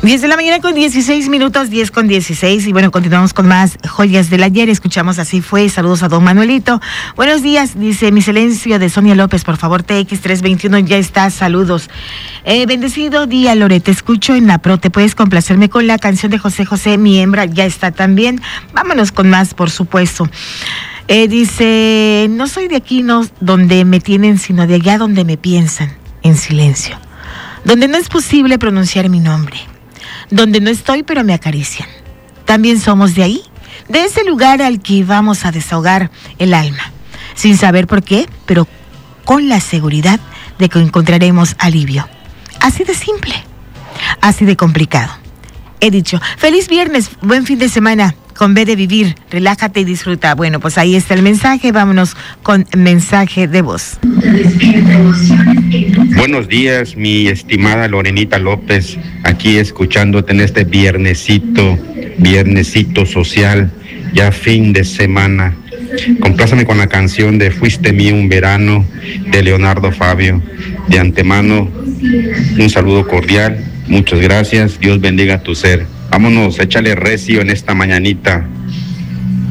10 de la mañana con 16 minutos, 10 con 16. Y bueno, continuamos con más joyas del ayer. Escuchamos Así Fue. Saludos a don Manuelito. Buenos días, dice mi silencio de Sonia López. Por favor, TX321 ya está. Saludos. Bendecido día, Lore. Te escucho en la Pro. ¿Te puedes complacerme con la canción de José José? Mi hembra ya está también. Vámonos con más, por supuesto. Dice, no soy de aquí, no donde me tienen, sino de allá donde me piensan, en silencio. Donde no es posible pronunciar mi nombre. Donde no estoy, pero me acarician. También somos de ahí, de ese lugar al que vamos a desahogar el alma, sin saber por qué, pero con la seguridad de que encontraremos alivio. Así de simple, así de complicado. He dicho, feliz viernes, buen fin de semana, con B de vivir, relájate y disfruta. Bueno, pues ahí está el mensaje, vámonos con mensaje de voz. Buenos días, mi estimada Lorenita López, aquí escuchándote en este viernesito social, ya fin de semana. Complázame con la canción de Fuiste mío un verano, de Leonardo Fabio. De antemano, un saludo cordial, muchas gracias, Dios bendiga tu ser. Vámonos, échale recio en esta mañanita.